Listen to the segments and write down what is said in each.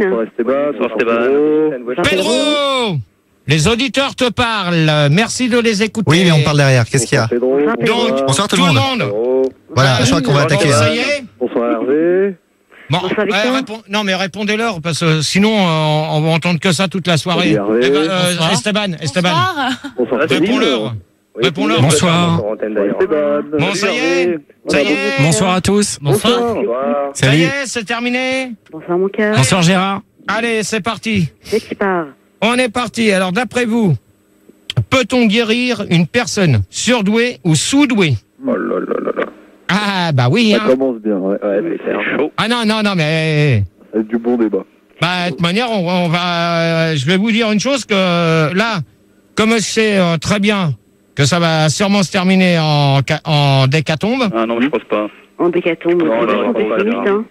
Bonsoir Esteban. Bonsoir Esteban. Pedro, les auditeurs te parlent. Merci de les écouter. Oui, mais on parle derrière. Qu'est-ce qu'il y a? Donc, Bonsoir tout le monde. Oh. Voilà, je crois qu'on va attaquer. Ça y est. Bonsoir Hervé. Bon, non mais répondez-leur parce que sinon on va entendre que ça toute la soirée. Esteban. Bonsoir Réponds-leur. Réponds-leur. Bonsoir. Bon, ça y est. Bonsoir à tous. Bonsoir. Ça y Salut. est, c'est terminé. Bonsoir mon cœur. Bonsoir Gérard. Allez, c'est parti. C'est qui part. On est parti. Alors, d'après vous, peut-on guérir une personne surdouée ou sous-douée? Oh là là là là. Ah, bah oui. Ça Hein. commence bien, ouais. C'est chaud. Ah non, mais... C'est du bon débat. Bah, de toute manière, on va... je vais vous dire une chose que là, comme je sais très bien que ça va sûrement se terminer en décatombe, Ah non, je pense pas. En décatombe. Non, C'est non, pessimiste, hein.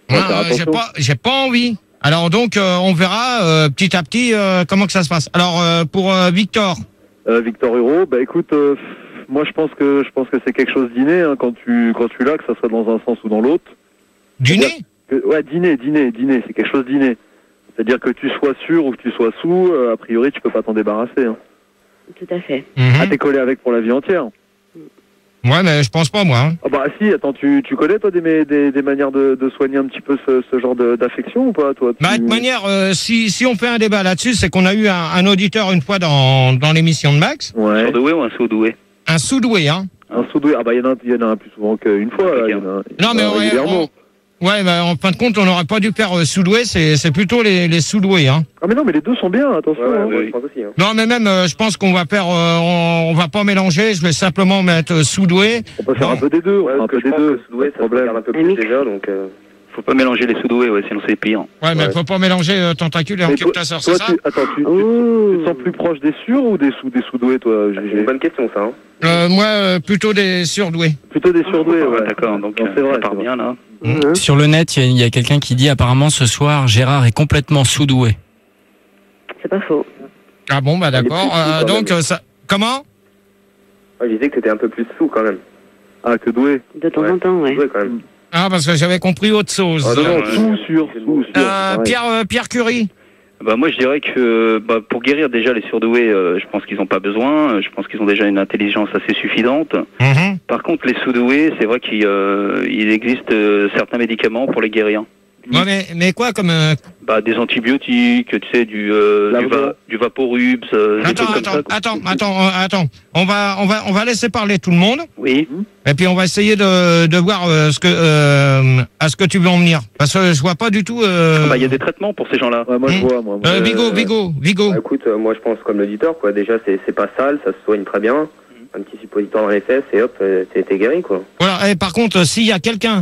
j'ai pas envie. Alors donc, on verra petit à petit comment que ça se passe. Alors, pour Victor... Victor Hugo, bah écoute, moi je pense que c'est quelque chose d'inné hein, quand tu l'as, que ça soit dans un sens ou dans l'autre. Du nez? Ouais, dîner, c'est quelque chose d'inné. C'est-à-dire que tu sois sûr ou que tu sois sous, a priori tu peux pas t'en débarrasser. Hein. Tout à fait. Ah, t'es collé avec pour la vie entière. Ouais, mais je pense pas, moi. Hein. Ah bah si, attends, tu connais toi des manières de soigner un petit peu ce genre d'affection ou pas toi Bah, de toute manière, si on fait un débat là-dessus, c'est qu'on a eu un auditeur une fois dans l'émission de Max. Ouais. Surdoué ou un sous-doué? Un sous-doué, hein. Un sous-doué, ah bah il y en a un plus souvent qu'une fois. Là, Non, mais régulièrement. ouais, bah, en fin de compte, on n'aurait pas dû faire sous-doué, c'est plutôt les sous-doués, hein. Ah mais non, mais les deux sont bien, attention. Oui. Non, mais même, je pense qu'on va faire, on va pas mélanger, je vais simplement mettre sous-doué. On peut faire un peu des deux, un peu des deux. Sous-doué, ça problème. regarde un peu plus déjà, donc... Faut pas mélanger les sous-doués, ouais, sinon c'est pire. Ouais, mais faut pas mélanger tentacule et Mais encultasseur, c'est toi, ça? tu te sens plus proche des sûrs ou des sous-doués, toi C'est une bonne question, ça. Hein. Moi, plutôt des surdoués. Plutôt des surdoués, ouais. D'accord, donc Non, c'est vrai, ça part c'est bien là. Sur le net, il y a quelqu'un qui dit apparemment ce soir Gérard est complètement sous-doué. C'est pas faux. Ah bon, bah d'accord. Donc, ça... Comment? Ouais, je disais que t'étais un peu plus sous, quand même. Ah, que doué. De temps en temps, ouais. Doué, quand même. Ah, parce que j'avais compris autre chose. Ah non, ouais. sous, sûr. Pierre Curie. Bah moi je dirais que pour guérir déjà les surdoués, je pense qu'ils n'ont pas besoin. Je pense qu'ils ont déjà une intelligence assez suffisante. Mhm. Par contre les sous-doués, c'est vrai qu'il existe certains médicaments pour les guérir. Ouais, mais quoi comme... Bah des antibiotiques, tu sais, du Vaporubs, des trucs comme ça. Attends. On va laisser parler tout le monde. Oui. Et puis on va essayer de voir à ce que tu veux en venir. Parce que je vois pas du tout... Bah il y a des traitements pour ces gens-là. Ouais, moi je vois, moi. Vigo. Bah, écoute, moi je pense comme l'auditeur, quoi. Déjà, c'est pas sale, ça se soigne très bien. Un petit suppositoire dans les fesses et hop, t'es guéri, quoi. Voilà. Et par contre, s'il y a quelqu'un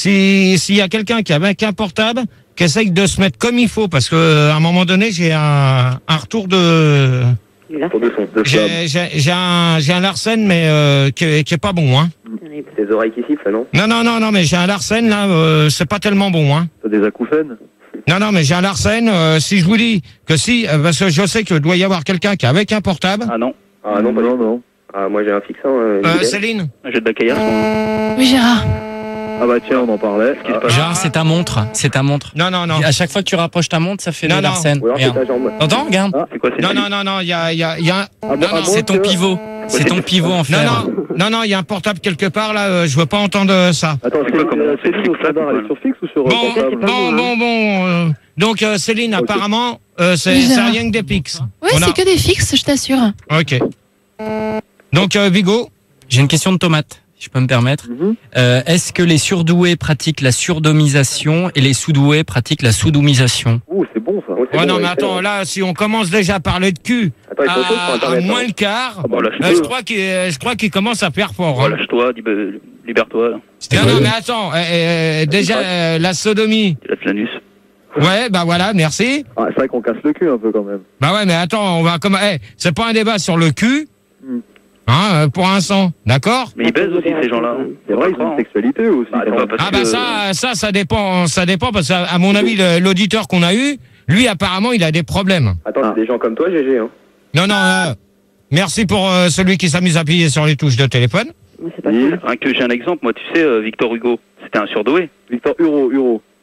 qui a un portable, qui essaye de se mettre comme il faut, parce que à un moment donné, j'ai un retour de... Pour de son. J'ai un Larsen, mais qui est pas bon, hein. Terrible. Tes oreilles qui sifflent, non? Non, mais j'ai un Larsen, là, c'est pas tellement bon, hein. T'as des acouphènes? Non, mais j'ai un Larsen, si je vous dis que si, parce que je sais qu'il doit y avoir quelqu'un qui est avec un portable. Ah non. Ah non, non. Ah, moi j'ai un fixe, hein. Céline? J'ai de la caillasse. Oui, Gérard. Ah bah tiens, on en parlait. Gérard, c'est ta montre. Non. À chaque fois que tu rapproches ta montre, ça fait Non, de non. Larsen. Ou alors c'est Regarde. ta jambe. T'entends? Regarde. C'est quoi, c'est Non, il y a un... Non, C'est ton pivot. C'est ton pivot en fer. Non, il y a un portable quelque part, là, je veux pas entendre ça. Attends, C'est quoi, comment on fait Céline, au fixe, là, standard, elle est sur fixe ou sur portable? Bon. Donc, Céline, apparemment, c'est rien que des pics. Oui, c'est que des fixes, je t'assure. Ok. Donc, Vigo? J'ai une question de tomate, si je peux me permettre. Est-ce que les surdoués pratiquent la surdomisation et les sous-doués pratiquent la soudoumisation? Ouh, c'est bon ça. Ouais, non, mais attends, là, si on commence déjà à parler de cul Attends, il faut autre chose sur à Internet, moins hein. le quart, Bon, lâche-toi. je crois qu'il commence à faire fort. Oh, Hein. lâche-toi, libère-toi. là. Non, mais attends, déjà, la sodomie. Tu lâches l'anus. Ouais, bah voilà, merci. Ah, c'est vrai qu'on casse le cul un peu quand même. Bah ouais, mais attends, on va comme, c'est pas un débat sur le cul, hein, pour l'instant, d'accord? Mais ils baisent aussi ces gens-là. C'est vrai, ils ont une sexualité aussi. Bah, attends, parce Ah bah que- ça dépend parce qu'à mon avis, l'auditeur qu'on a eu, lui apparemment, il a des problèmes. Attends, c'est des gens comme toi, GG, hein. Non, merci pour celui qui s'amuse à appuyer sur les touches de téléphone. Mais c'est pas Oui. ça. Rien que j'ai un exemple, moi, tu sais, Victor Hugo, c'était un surdoué. Victor Hugo.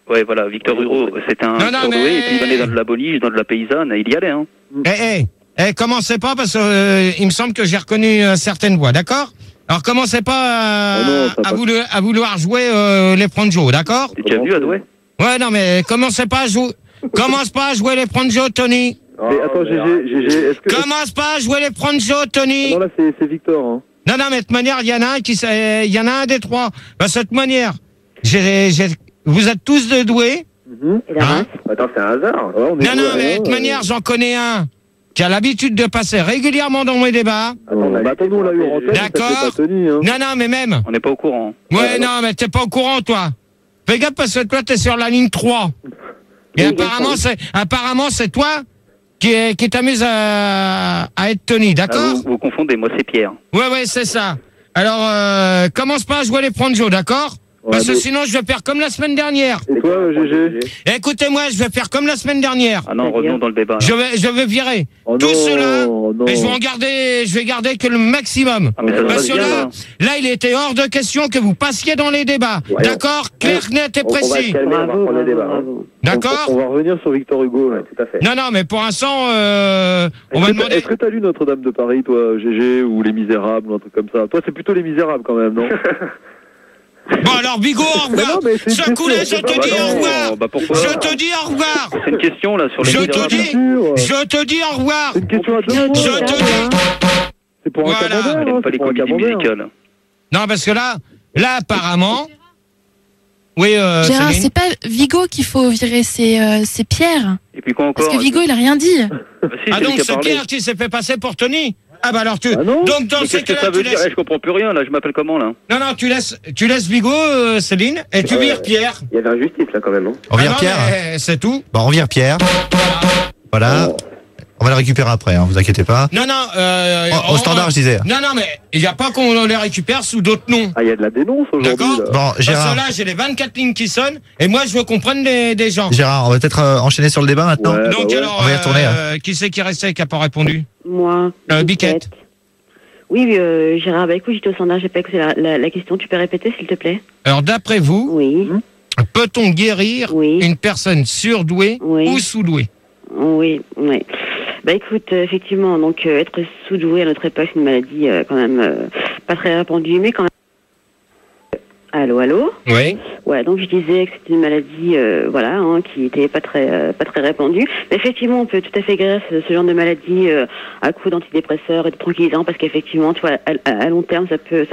Ouais, voilà, Victor Hugo, c'était un Non, surdoué, mais- et puis il venait dans de la boliche, dans de la paysanne, et il y allait, hein. Commencez pas parce que il me semble que j'ai reconnu certaines voix, d'accord? Alors commencez pas Oh non, ça passe. à vouloir jouer les Pronjo, d'accord? T'as déjà vu à Douai? Ouais, non, mais commencez pas à jouer. Commence pas à jouer les Pronjo, Tony. Mais attends, GG, est-ce que... Commence pas à jouer les Pronjo, Tony. Non, là, c'est Victor, hein. Non, de toute manière, il y en a un il y en a un des trois. De cette manière, vous êtes tous de doués. Et la race Attends, c'est un hasard. Ouais, on est Non, mais de toute manière, j'en connais un qui a l'habitude de passer régulièrement dans mes débats. Attends, nous, on l'a eu en antenne, D'accord. ça fait pas Tony, hein. Non, mais même. On n'est pas au courant. Ouais, non, mais t'es pas au courant, toi. Fais gaffe parce que toi, t'es sur la ligne 3. Et apparemment, c'est toi qui t'amuse à être Tony, Ah, d'accord? vous confondez, moi c'est Pierre. Ouais, c'est ça. Alors, commence pas à jouer les Pronjo, d'accord? Parce que mais- sinon, je vais faire comme la semaine dernière. Et toi, GG? Écoutez-moi, je vais faire comme la semaine dernière. Ah non, revenons dans le débat. là. Je vais virer Oh tout non, cela, non. mais je vais garder que le maximum. Ah, mais ça se Parce passe que bien, là, là. il était hors de question que vous passiez dans les débats. Ouais. D'accord? Clair, net et On va se précis. calmer, on va Bravo, reprendre le bravo, débat. bravo. D'accord? On va revenir sur Victor Hugo, là. Ouais, tout à fait. Non, mais pour l'instant, on va demander. Est-ce que t'as lu Notre-Dame de Paris, toi, GG, ou Les Misérables, ou un truc comme ça? Toi, c'est plutôt Les Misérables, quand même, non? Bon, alors, Bigot, au Mais revoir. non, mais c'est une Ce coup-là, je question, te c'est dis pas au grave. revoir. Bah pourquoi? Je te dis au revoir. C'est une question là sur les Je te misérables. dis. Sûr. Je te dis au revoir. C'est une question à deux mots. Je te dis. C'est pour un Voilà. camembert, Elle hein, aime pas c'est les pour un comédies camembert. musicales. Non, parce que là, apparemment. Oui, Gérard, Céline. c'est pas Vigo qu'il faut virer, c'est Pierre. Et puis quoi encore? Parce que Vigo, il a rien dit. Bah, si, Ah, c'est lui donc qui a c'est parlé. Pierre qui s'est fait passer pour Tony? Ah, bah alors tu. Ah non. Donc dans Mais ces qu'est-ce que cas-là, ça tu veut dire? laisses. Eh, je comprends plus rien là, je m'appelle comment là? Non, tu laisses Bigot, Céline, et tu vires Pierre. Il y avait injustice là quand même. Hein. On vire Ah non, Pierre. mais c'est tout. Bon, on vire Pierre. Voilà. On va le récupérer après, hein, vous inquiétez pas. Non, Au standard, je disais. Non, mais il n'y a pas qu'on les récupère sous d'autres noms. Ah, il y a de la dénonce aujourd'hui, D'accord. là. Bon, Parce que Gérard, là, j'ai les 24 lignes qui sonnent, et moi, je veux qu'on prenne des gens. Gérard, on va peut-être enchaîner sur le débat maintenant. Ouais. Donc bah ouais. alors, On va y retourner, qui c'est qui restait qui n'a pas répondu? Moi. Biquette. Oui, Gérard, bah écoute, j'étais au standard, j'ai pas écouté la question. Tu peux répéter, s'il te plaît? Alors, d'après vous, Oui, peut-on guérir Oui. une personne surdouée Oui. ou sous-douée? oui. Bah écoute, effectivement, donc être sous-doué à notre époque, c'est une maladie quand même pas très répandue, mais quand même. Allô? Oui. Ouais, donc je disais que c'était une maladie, voilà, hein, qui était pas très répandue. Mais effectivement, on peut tout à fait guérir ce genre de maladie à coup d'antidépresseurs et de tranquillisants, parce qu'effectivement, tu vois, à long terme, ça peut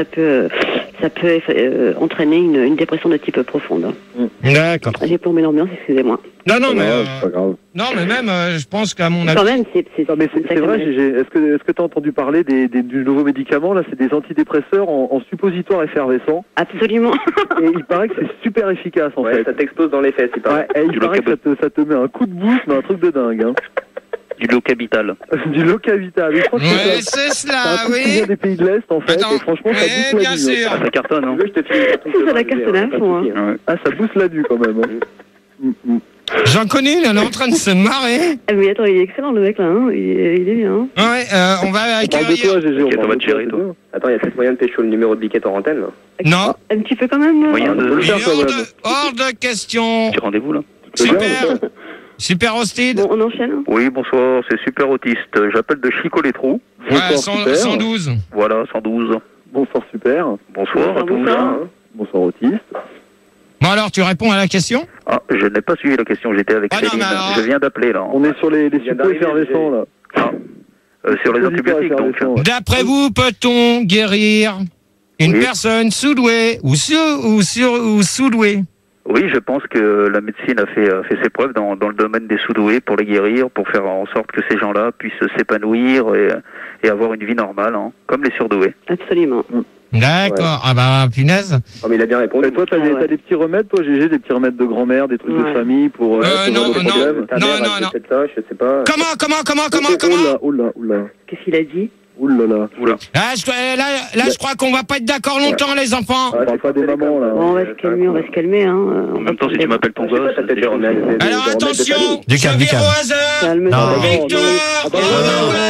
entraîner une dépression de type profonde. D'accord. J'ai plombé l'ambiance, excusez-moi. Non, mais Ouais, c'est pas grave. non, mais même, je pense qu'à mon avis. Quand même, c'est Non, mais c'est vrai, GG. Est-ce que t'as entendu parler du nouveau médicament, là? C'est des antidépresseurs en suppositoire effervescent. Absolument. Et il paraît que c'est super efficace, en Ouais, fait. ça t'explose dans les fesses, il paraît. Ouais, et il paraît que ça te met un coup de boost, mais un truc de dingue, hein. Du Locavital. Du Locavital. Je crois que Ouais, c'est c'est un cela, truc qui vient oui. des pays de l'Est, en fait. Attends, Et franchement, ça oui, booste la bien nuit. sûr. hein. Ça cartonne, hein. Tu veux, je te file une cartouche de Ça la vin, cartonne à pas de fond, souci, hein. Ouais. Ah, ça booste la nuit, quand même. Hein. J'en connais, il est en train de se marrer. Ah, mais attends, il est excellent le mec là, hein. Il est bien. Ouais, on va On parle de accueillir. toi, GG. Ok, on va parle te de gérer, c'est toi. bien. Attends, il y a peut-être moyen de pécho le numéro de Biquette en antenne, là. Non, Un petit peu quand même. Oui, là. on peut le il faire, est quand même. hors de question. Petit rendez-vous là. Super hostile. Bon, on enchaîne. Oui, bonsoir, c'est Super Autiste. J'appelle de Chico les Trous. Ouais, Bonsoir, super. 112. Voilà, 112. Bonsoir, super. Bonsoir à tous. Bonsoir. Bonsoir, autiste. Bon, alors, tu réponds à la question? Ah, je n'ai pas suivi la question, j'étais avec Ah non, Céline. mais alors- Je viens d'appeler là. On est sur les vient suppos d'arriver, effervescents, là. Sur les Suppositoires antibiotiques donc. effervescents, ouais. D'après vous, peut-on guérir une Oui. personne sous-douée ou sous-douée? Oui, je pense que la médecine a fait ses preuves dans le domaine des sous-doués pour les guérir, pour faire en sorte que ces gens-là puissent s'épanouir et avoir une vie normale, hein, comme les surdoués. Absolument. D'accord. Ah bah, punaise. Oh, mais il a bien répondu. Et toi, t'as Ah ouais. des petits remèdes, toi, GG, des petits remèdes de grand-mère, des trucs de Ouais. famille pour ce non, genre de non. problème? Ta mère, Non, elle non, fait non. peut-être ça, je sais pas. Comment? Oula. Qu'est-ce qu'il a dit? Oulala. Ah, là, je crois qu'on va pas être d'accord longtemps, les enfants. On parle pas des mamans, là. Bon, on va se calmer, hein. En même temps, si tu m'appelles ton Je sais pas, gosse, t'as peut-être c'est des remèdes. Alors, attention, Du je calme, du vire calme. au hasard. Calme-toi. Non. Victor.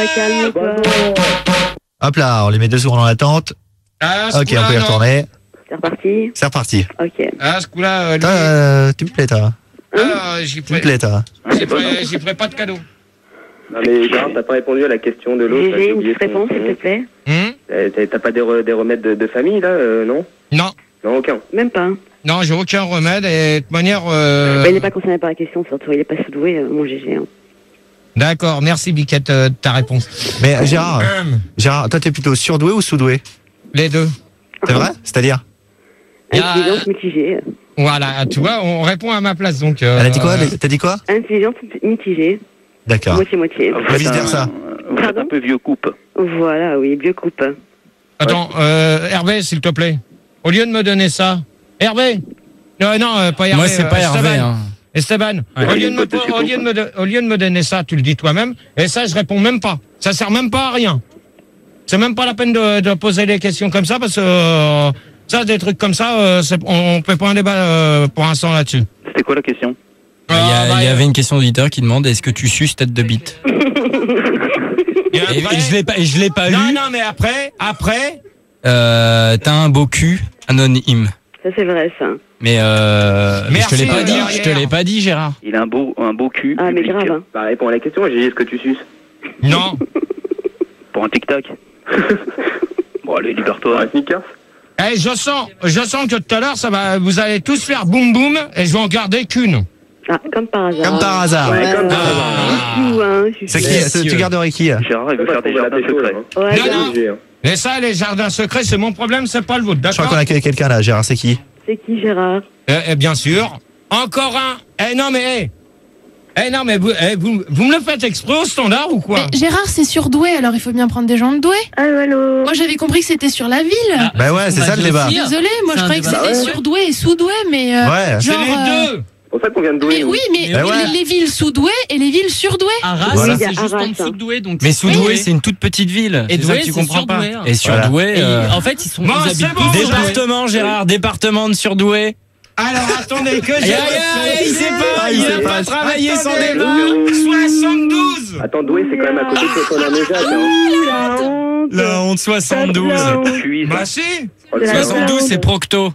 Calme-toi. Hop là, on les met 2 secondes en attente. Ah, ce Ok, on coup-là, peut y non. retourner. C'est reparti. C'est reparti. Ok. Ah, ce coup-là, Tu me plais, toi. j'y Tu me plais, toi. ferai pas de cadeau. Non mais Gérard, t'as pas répondu à la question de l'autre. là, J'ai j'ai une oublié petite réponse, son s'il te nom. plaît. Hum? T'as pas des remèdes de famille là, non? Non. Non, aucun. Même pas. Non, j'ai aucun remède et de toute manière. Bah, il n'est pas concerné par la question, surtout. Il n'est pas sous-doué, mon GG. Hein. D'accord, merci Biquette de ta réponse. Mais Gérard, toi, t'es plutôt surdoué ou sous-doué? Les deux. C'est vrai? C'est-à-dire? Intelligence mitigée. Voilà, tu vois, on répond à ma place donc. Elle a dit quoi? T'as dit quoi? Intelligence mitigée. D'accord. Moitié-moitié. Vous êtes vice versa. Vous êtes Pardon un peu vieux coupe. Voilà, oui, vieux coupe. Attends, Hervé, s'il te plaît. Au lieu de me donner ça. Hervé non, pas Hervé. Moi, c'est pas Esteban. Hervé. Hein. Esteban, Ouais. au lieu de me donner ça, tu le dis toi-même, et ça, je réponds même pas. Ça sert même pas à rien. C'est même pas la peine de poser des questions comme ça, parce que ça, des trucs comme ça, on fait pas un débat pour l'instant là-dessus. C'était quoi la question? Il y avait une question d'auditeur qui demande est-ce que tu suces tête de bite? Et Et après- je l'ai pas lu. Non, mais après, T'as un beau cul anonyme. Ça, c'est vrai, ça. Mais je te l'ai pas dit. derrière. Je te l'ai pas dit, Gérard. Il a un beau cul. Ah, mais public. grave. Hein. Bah réponds à la question, j'ai dit est-ce que tu suces? non. Pour un tic-tac. Bon, allez, libère-toi. Un sneakers? Eh, je sens que tout à l'heure, vous allez tous faire boum boum, et je vais en garder qu'une. Ah, comme par hasard. Comme par hasard. Ouais, comme par hasard. C'est qui? Tu garderais qui? Gérard, il veut faire des jardins secrets. Ouais, Non, non. Obligé, hein. Et ça, les jardins secrets, c'est mon problème, c'est pas le vôtre, Je crois d'accord? qu'on a quelqu'un là, Gérard, c'est qui? C'est qui, Gérard? Bien sûr. Encore un. Non, mais vous me le faites exprès au standard ou quoi? Mais Gérard, c'est surdoué, alors il faut bien prendre des gens doués. Allô. Moi, j'avais compris que c'était sur la ville. Bah ouais, c'est ça le débat. Désolée, moi, je croyais que débat. c'était Bah ouais. surdoué et sous-doué, mais. Ouais. C'est genre, les deux. C'est pour ça qu'on vient de douer. Mais nous. oui, mais Bah ouais. les villes sous-douées et les villes surdouées. Arras, Voilà. c'est Oui, juste Arras, en dessous hein. de Douai, donc. Mais Sous-Douai, c'est une toute petite ville. Et C'est ça Douai, que tu c'est comprends pas. Surdoué, hein. Et Surdoué. Et en fait, ils sont Bon, ils c'est habitent bon, plus- Département, Gérard, département de Surdoué. Alors, attendez que j'ai... Il sait pas, il a pas travaillé son Attendez. débat. 72. Attends, doué c'est quand même à côté de Saint-Pierre-Méjac. Hein. La honte. La honte 72. Puis, Bah si. C'est la 72, c'est Procto.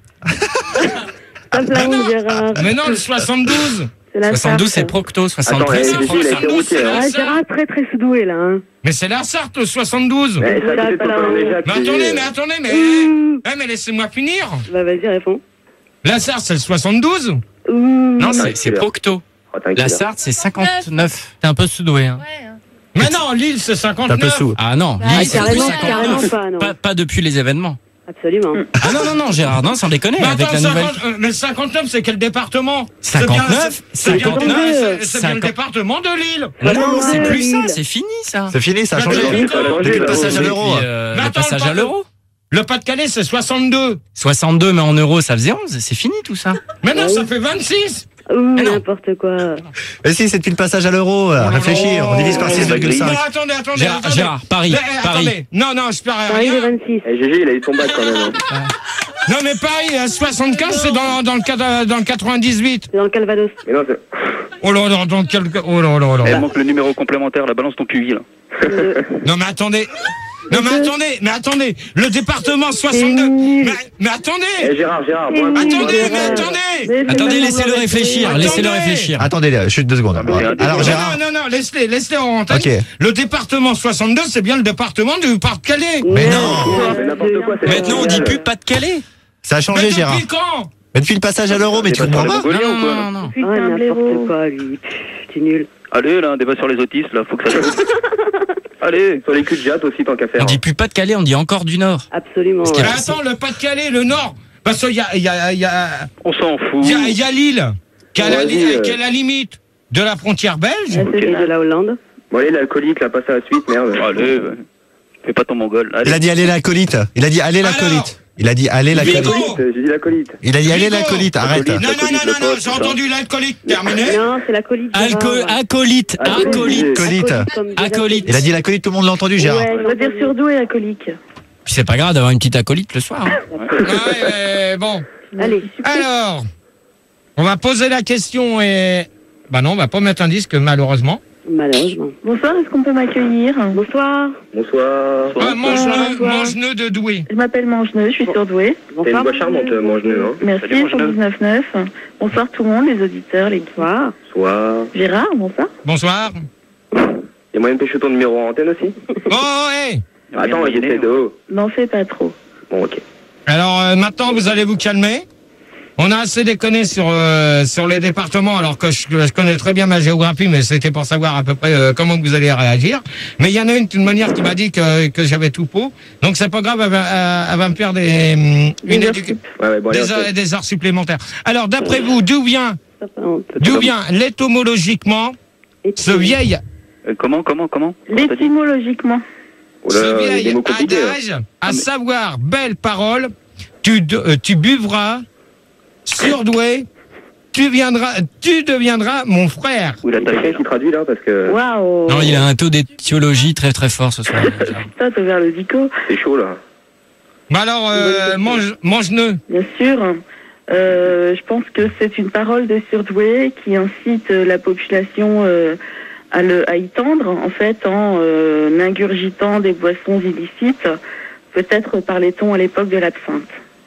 Tape la honte, Gérard. Mais non, le 72. C'est la 72, Sarthe. c'est Procto. Attends, 73, c'est Gigi, il a été 72, routier. c'est Hein. Ah, Gérard, très sous-doué, là. Hein. Mais c'est la Sarthe, le 72. Mais c'est à côté de Saint-Pierre-Méjac. Mais attendez, Ouh. mais laissez-moi finir. Bah, vas-y, réponds. La Sarthe, c'est le 72. Ouh. Non, Ah, c'est Procto. Oh, t'inquiète. La Sarthe, c'est 59. T'es un peu sous-doué. Hein. Mais non, Lille, c'est T'es un peu 59. sous. Ah non, Bah, Lille, c'est plus carrément, 59. carrément pas, non. Pas depuis les événements. Absolument. Ah non, Gérard, non, sans déconner, Mais avec attends, la nouvelle. mais 59, c'est quel département? 59, C'est bien 59, le département de Lille. Non, c'est plus ça, Lille. c'est fini ça. C'est fini, ça a Mais changé. oui, Ça a changé, Depuis le là. passage à l'euro. Et puis, Mais le attends, passage à l'euro. Le Pas-de-Calais, c'est 62. 62, mais en euros, ça faisait 11. C'est fini tout ça. Mais non, ça fait 26. Ouh, Mais non. n'importe quoi. Mais si, c'est depuis le passage à l'euro. Réfléchis, on divise par Non, 6,5. attendez. Gérard, Paris, Paris. Attendez. Non, je perds Paris, rien. le 26. Eh, Gigi, il a eu son bac quand même. Hein. Non, mais Paris, 75, c'est dans le 98. C'est dans le Calvados. Mais non, c'est... Oh là là, dans quel... Oh là là il là. manque le numéro complémentaire, la balance ton QI, là. Non, mais attendez. Mais attendez. Le département 62. C'est nul. Mais attendez. Eh, Gérard, bon, Attendez, laissez-le réfléchir, Attendez. laissez-le réfléchir. Attendez, chute 2 secondes. Alors, Gérard. Non, laissez en antenne. Ok. Le département 62, c'est bien le département du Pas-de-Calais. Mais non. C'est n'importe quoi. c'est Maintenant, on dit génial. plus Pas-de-Calais. Ça a Mais changé, Gérard. depuis quand? Mais depuis le passage à l'euro, mais tu C'est pas comprends sur les pas? Mongoliens ou quoi Non. Ah, n'importe quoi, lui. C'est nul. Allez, là, un débat sur les autistes, là, faut que ça saute. Allez, Sur les culs de jatte aussi, tant qu'à faire. On dit plus Pas-de-Calais, on dit encore du Nord. Absolument. Parce qu'il y Mais a- attends, le Pas-de-Calais, le Nord. Parce qu'il y a On s'en fout. Lille, qui est Vas-y, à la limite de la frontière belge. Ah, c'est de la Hollande. Bon, allez, l'alcoolique, là, passe à la suite, merde. Allez, fais pas ton mongol. Il Allez. a dit allez l'acolyte. Il a dit allez l'acolyte. Il a dit allez l'acolyte. Vigo. J'ai dit l'alcoolique. Il a dit allez Vigo. l'acolyte. Arrête. Non, L'alcoolique, le poste, j'ai ça. entendu l'alcoolique. Terminé. Non, c'est la colite. Acolyte. Acolyte. Acolyte. Il a dit l'acolyte, tout le monde l'a entendu, Gérard. Ouais, je veux dire surdoué, alcoolique. Puis c'est pas grave d'avoir une petite acolyte le soir. Hein. Ouais, bon. Allez. Alors, on va poser la question et... Bah non, on va pas mettre un disque, malheureusement. Malheureusement. Bonsoir, est-ce qu'on peut m'accueillir? Bonsoir. Bonsoir. Mangeneux de Douai. Je m'appelle Mangeneux, je suis surdouée. T'es une voix charmante, Mangeneux, hein. Merci, sur 19.9. Bonsoir tout le monde, les auditeurs, les Bonsoir. Bonsoir. Gérard, bonsoir. Bonsoir. Y'a moyen de pêcher ton numéro en antenne aussi? Oh, hey. Attends, j'essaie de haut. N'en fais pas trop. Bon, ok. Alors, maintenant, vous allez vous calmer. On a assez déconné sur les départements, alors que je connais très bien ma géographie, mais c'était pour savoir à peu près comment vous allez réagir. Mais il y en a une, toute manière, qui m'a dit que j'avais tout pot. Donc c'est pas grave, elle va me faire des heures supplémentaires. Alors, d'après vous, d'où vient l'étymologiquement ce vieil Comment L'étymologiquement. ce vieil adage, à savoir belle parole, tu buvras, surdoué, tu deviendras mon frère. Ou la quelqu'un qui traduit là parce que. Waouh. Non, il a un taux d'étiologie très très fort ce soir. Toi, t'as ouvert le dico. C'est chaud là. Bah alors, mange-nœud. Bien sûr. Je pense que c'est une parole de surdoué qui incite la population à y tendre, en fait, en ingurgitant des boissons illicites. Peut-être parlait-on à l'époque de l'absinthe.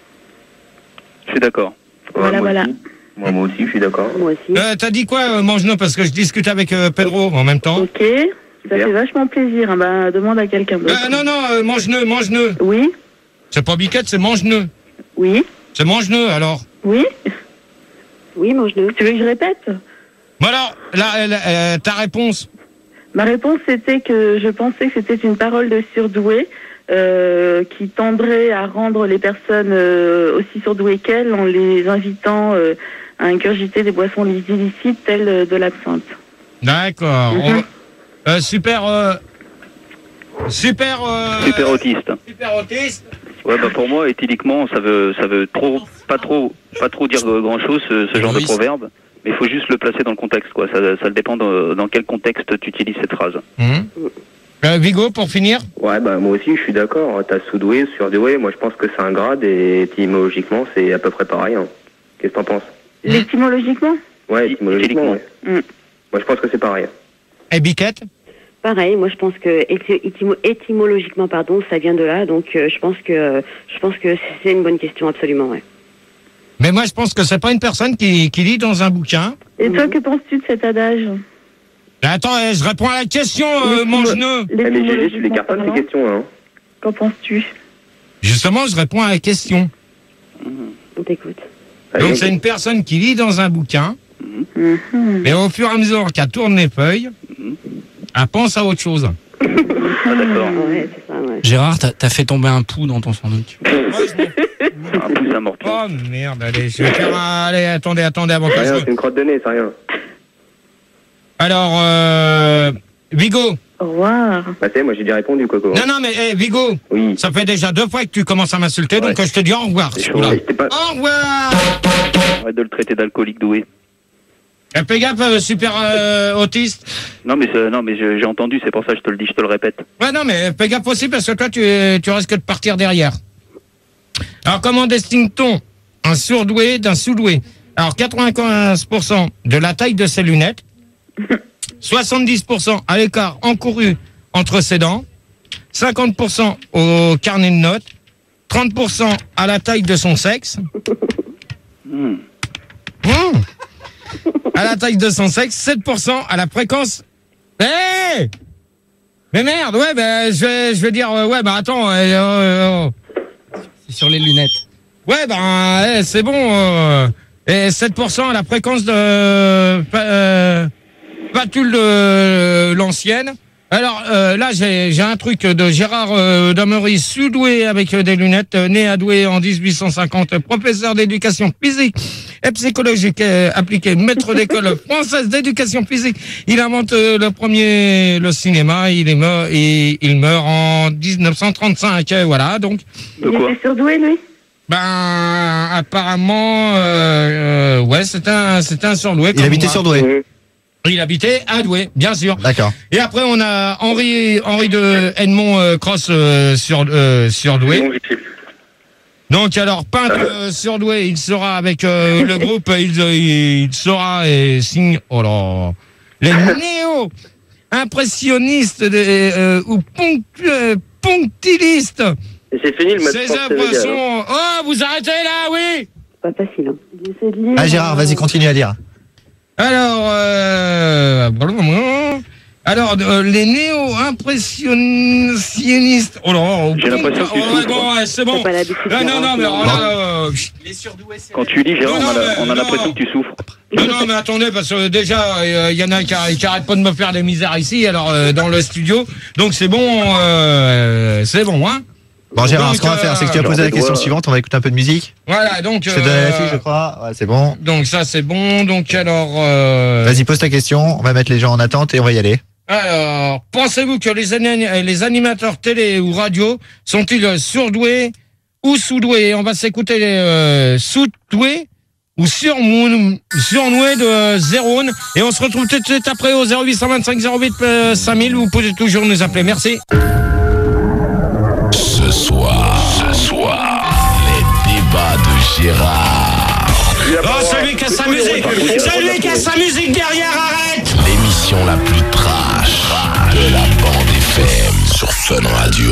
Je suis d'accord. Voilà, voilà. Moi aussi, je suis d'accord. Moi aussi. T'as dit quoi, mange-nous, parce que je discute avec Pedro en même temps. Ok, ça fait vachement plaisir. Hein. Bah, demande à quelqu'un d'autre. Non, mange-nous. Oui. C'est pas biquette, c'est mange-nous. Oui. C'est mange-nous, alors. Oui. Oui, mange-le. Tu veux que je répète? Bon alors, ta réponse? Ma réponse, c'était que je pensais que c'était une parole de surdoué qui tendrait à rendre les personnes aussi surdouées qu'elles en les invitant à ingurgiter des boissons illicites telles de l'absinthe. D'accord. Super autiste. Super autiste. Ouais, bah pour moi, éthyliquement, ça veut pas trop dire grand chose, ce genre de proverbe. Mais il faut juste le placer dans le contexte, quoi. Ça dépend dans quel contexte tu utilises cette phrase. Vigo, pour finir? Ouais, bah moi aussi, je suis d'accord. T'as sous-doué, surdoué. Moi, je pense que c'est un grade et étymologiquement, c'est à peu près pareil. Hein. Qu'est-ce que t'en penses? L'étymologiquement? Ouais, étymologiquement, ouais. Moi, je pense que c'est pareil. Et Biquette? Pareil, moi je pense que étymologiquement, ça vient de là, donc je pense que c'est une bonne question, absolument, ouais. Mais moi je pense que c'est pas une personne qui lit dans un bouquin. Et toi, que penses-tu de cet adage? Attends, je réponds à la question, mange-nœud. Mais GG, tu les cartonnes ces questions, hein. Qu'en penses-tu? Justement, je réponds à la question. On t'écoute. Donc c'est une personne qui lit dans un bouquin, mais au fur et à mesure qu'elle tourne les feuilles, elle pense à autre chose. D'accord. Ouais, c'est ça, ouais. Gérard, t'as fait tomber un pouls dans ton sandwich. Un pouls, un morpion. Oh merde, allez, je vais faire un... Allez, attendez avant que C'est je... rien, c'est une crotte de nez, c'est rien. Alors, Vigo. Au revoir. Bah c'est, moi j'ai déjà répondu, Coco. Non, mais Vigo, oui. Ça fait déjà 2 fois que tu commences à m'insulter, donc je te dis au revoir. Au revoir. Arrête de le traiter d'alcoolique doué. Fais gaffe, super autiste. Non mais j'ai entendu, c'est pour ça que je te le dis, je te le répète. Ouais, non, mais fais gaffe aussi parce que toi, tu risques de partir derrière. Alors, comment distingue-t-on un surdoué d'un sous-doué? Alors, 95% de la taille de ses lunettes, 70% à l'écart encouru entre ses dents, 50% au carnet de notes, 30% à la taille de son sexe. À la taille de son sexe, 7% à la fréquence. Hey! Mais merde, ouais, ben, je vais dire, ouais, bah, attends, C'est sur les lunettes. ouais, ben, c'est bon, et 7% à la fréquence de, patule de l'ancienne. Alors, là, j'ai un truc de Gérard Damery, sous-doué avec des lunettes, né à Douai en 1850, professeur d'éducation physique et psychologique appliquée, maître d'école française d'éducation physique. Il invente le cinéma, il meurt en 1935, voilà, donc. Il était surdoué, lui? Ben, apparemment, ouais, c'est un surdoué. Il habitait sur Douai. Il habitait à Douai, bien sûr. D'accord. Et après, on a Henri de Edmond Cross sur Douai. Donc, alors, peintre sur Douai, il sera avec le groupe, il sera et signe, oh là, les impressionniste ou ponctiliste. Et c'est fini le match. Ces œuvres sont... Oh, vous arrêtez là, oui. Pas facile. Ah, Gérard, vas-y, continue à lire. Alors, les néo-impressionnistes. Oh là, J'ai l'impression que tu souffres. bon, ouais, c'est bon. Non, mais Les surdoués, c'est Quand tu lis, Gérard, on a l'impression que tu souffres. Non, mais attendez, parce que déjà, il y en a qui arrêtent pas de me faire des misères ici, alors dans le studio. Donc c'est bon, hein. Bon, Gérard, Donc, ce qu'on va faire, c'est que tu as posé la question suivante. On va écouter un peu de musique. Voilà, donc. Je te donne la fiche, je crois. Ouais, c'est bon. Donc ça, c'est bon. Donc alors. Vas-y, pose ta question. On va mettre les gens en attente et on va y aller. Alors, pensez-vous que les animateurs télé ou radio sont-ils surdoués ou sous-doués? On va s'écouter les sous-doués ou surnoués de Zéroun. Et on se retrouve tout de suite après au 0825 08 5000. Vous pouvez toujours nous appeler. Merci. Ce soir, les débats de Gérard. Oh, celui qui a sa musique derrière, arrête! L'émission la plus trash de la bande FM sur Fun Radio.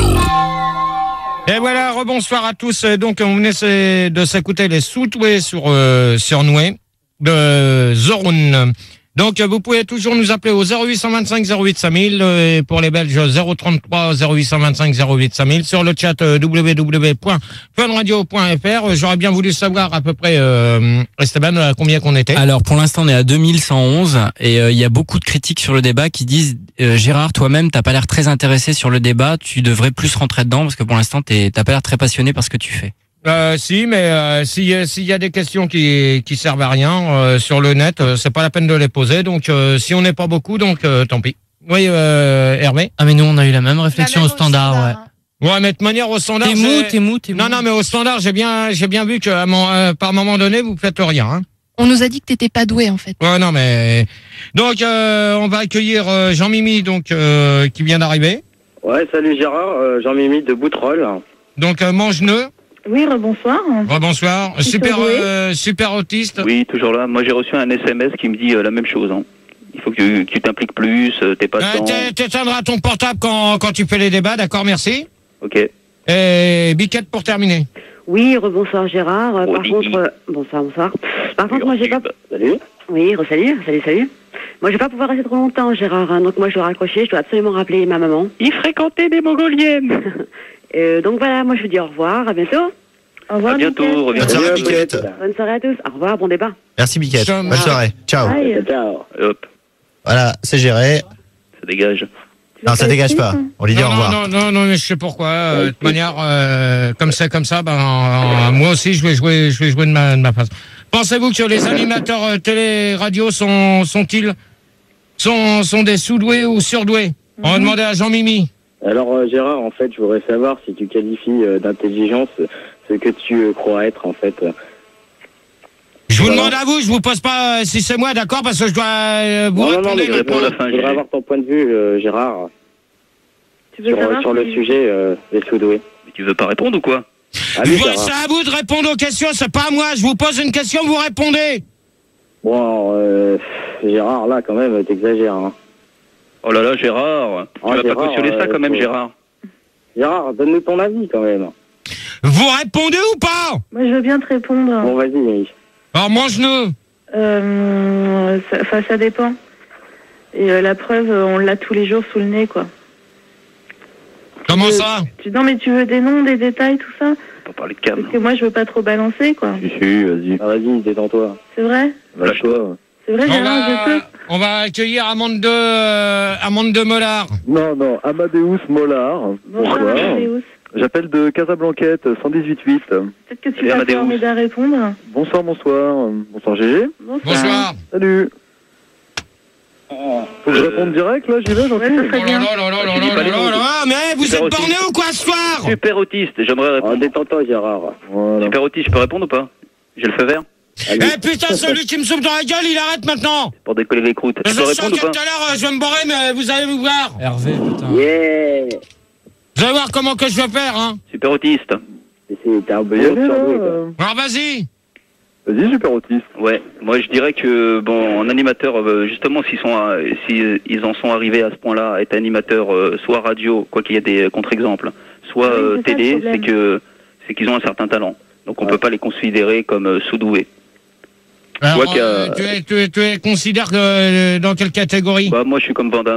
Et voilà, rebonsoir à tous. Donc, on venait de s'écouter les sous-doués sur Surnoué de Zoroun. Donc, vous pouvez toujours nous appeler au 0825 08 5000 et pour les Belges 033 0825 08 5000 sur le chat www.funradio.fr. J'aurais bien voulu savoir à peu près, Esteban, à combien qu'on était. Alors, pour l'instant, on est à 2111 et il y a beaucoup de critiques sur le débat qui disent Gérard, toi-même, t'as pas l'air très intéressé sur le débat, tu devrais plus rentrer dedans parce que pour l'instant, t'as pas l'air très passionné par ce que tu fais. Si, mais s'il y a des questions qui servent à rien sur le net, c'est pas la peine de les poser. Donc, si on n'est pas beaucoup, donc tant pis. Oui, Hervé. Ah mais nous, on a eu la même réflexion au standard, ouais. Ouais, mais de manière au standard. T'es mou. Non, mais au standard, j'ai bien vu que par moment donné, vous faites rien. Hein. On nous a dit que t'étais pas doué, en fait. Ouais, non, mais donc on va accueillir Jean-Mimi, donc qui vient d'arriver. Ouais, salut Gérard, Jean-Mimi de Boutroll. Donc Mange-Neu. Oui, rebonsoir. Bonsoir. Super autiste. Oui, toujours là. Moi, j'ai reçu un SMS qui me dit la même chose. Hein. Il faut que tu t'impliques plus, t'es pas dedans. T'éteindras ton portable quand tu fais les débats, d'accord, merci. Ok. Et Biquette pour terminer. Oui, rebonsoir Gérard. Par contre, bonsoir. Par contre, moi j'ai pas... Salut. Oui, salut. Moi je vais pas pouvoir rester trop longtemps Gérard, hein. Donc moi je dois raccrocher, je dois absolument rappeler ma maman. Il fréquentait des Mongoliennes. Donc voilà, moi je vous dis au revoir, à bientôt. Au revoir. À bientôt, reviens. Bonne soirée, Biquette. Bonne soirée à tous, au revoir, bon débat. Merci, Biquette. Bonne soirée. Ciao. Ciao. Hop, Voilà, c'est géré. ça dégage. Non, ça dégage pas. On lui dit au revoir. Non, mais je sais pourquoi. De toute manière, comme ça, moi aussi, je vais jouer de ma face. Pensez-vous que les animateurs télé-radio sont des sous-doués ou surdoués? On va demander à Jean-Mimi. Alors Gérard, en fait, je voudrais savoir si tu qualifies d'intelligence ce que tu crois être, en fait. Je vous demande à vous, je vous pose pas si c'est moi, d'accord, parce que je dois vous répondre. Non, mais je réponds à la fin. Je voudrais avoir ton point de vue, Gérard, Tu veux savoir sur le sujet des sous-doués. Mais tu veux pas répondre ou quoi? Allez, C'est à vous de répondre aux questions, c'est pas à moi. Je vous pose une question, vous répondez. Bon, Gérard, là, quand même, t'exagères, hein. Oh là là, Gérard, tu vas pas cautionner ça quand même, Gérard. Gérard, donne-nous ton avis, quand même. Vous répondez ou pas? Moi, je veux bien te répondre. Bon, vas-y. Alors, mange-nous. Ça dépend. Et la preuve, on l'a tous les jours sous le nez, quoi. Comment ça? Non, mais tu veux des noms, des détails, tout ça? Pas parler de cam. Parce que moi, je veux pas trop balancer, quoi. Si, vas-y. Vas-y, détends-toi. C'est vrai? Lâche-toi. C'est vrai, Gérard, je peux? On va accueillir Amande de Mollard. Non, Amadeus Mollard. Bonsoir, Amadeus. J'appelle de Casablanquette, 118.8. Peut-être que tu vas pouvoir m'aider à répondre. Bonsoir. Bonsoir Gégé. Bonsoir. Salut. Faut que je réponde direct, là, j'y vais, j'en Ouais, ça serait bien. Mais vous êtes borné ou quoi ce soir? Super autiste, j'aimerais répondre. Détends-toi, Gérard. Voilà. Super autiste, je peux répondre ou pas? J'ai le feu vert. Eh putain, celui qui me souffle dans la gueule, il arrête maintenant. Pour décoller les croûtes. Je Je peux sens répondre que ou pas? tout à l'heure, je vais me barrer, mais vous allez vous voir. Hervé, putain. Yeah. Vous allez voir comment que je vais faire, hein. Super autiste. T'es un Y bon aller, là, surdoué, quoi. Alors vas-y. Vas-y, super autiste. Ouais, moi je dirais que bon, en animateur, justement, s'ils en sont arrivés à ce point-là, à être animateur, soit radio, quoi qu'il y ait des contre-exemples, soit télé, c'est qu'ils ont un certain talent. Donc on peut pas les considérer comme sous-doués. Alors, tu considères que dans quelle catégorie? Bah moi je suis comme Van Damme.